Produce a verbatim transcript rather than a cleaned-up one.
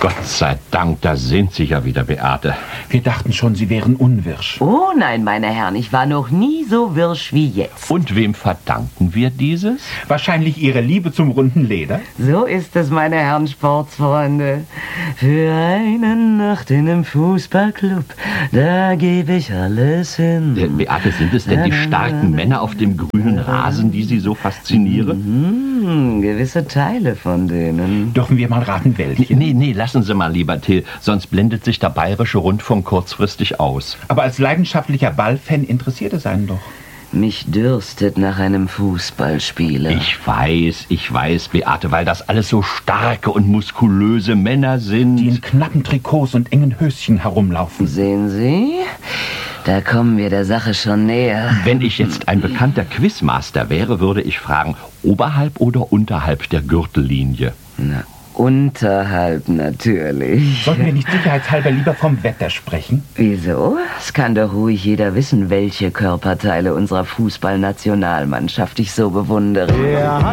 Gott sei Dank, da sind Sie ja wieder, Beate. Wir dachten schon, Sie wären unwirsch. Oh nein, meine Herren, ich war noch nie so wirsch wie jetzt. Und wem verdanken wir dieses? Wahrscheinlich Ihre Liebe zum runden Leder. So ist es, meine Herren Sportsfreunde. Für eine Nacht in einem Fußballclub, da gebe ich alles hin. Äh, Beate, sind es denn die starken Männer auf dem grünen Rasen, die Sie so faszinieren? Hm, gewisse Teile von denen. Dürfen wir mal raten, welche? Nee, nee, lassen Sie mal, lieber Till, sonst blendet sich der bayerische Rundfunk kurzfristig aus. Aber als leidenschaftlicher Ballfan interessiert es einen doch. Mich dürstet nach einem Fußballspieler. Ich weiß, ich weiß, Beate, weil das alles so starke und muskulöse Männer sind. Die in knappen Trikots und engen Höschen herumlaufen. Sehen Sie? Da kommen wir der Sache schon näher. Wenn ich jetzt ein bekannter Quizmaster wäre, würde ich fragen, oberhalb oder unterhalb der Gürtellinie? Na, unterhalb natürlich. Sollten wir nicht sicherheitshalber lieber vom Wetter sprechen? Wieso? Es kann doch ruhig jeder wissen, welche Körperteile unserer Fußballnationalmannschaft ich so bewundere.